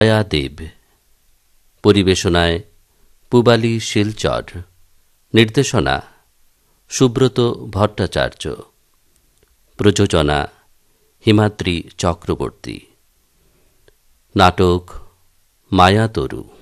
দেব। পরিবেশনায় পূবালী শিলচর। নির্দেশনা সুব্রত ভট্টাচার্য। প্রযোজনা হিমাদ্রি চক্রবর্তী। নাটক মায়াতরু।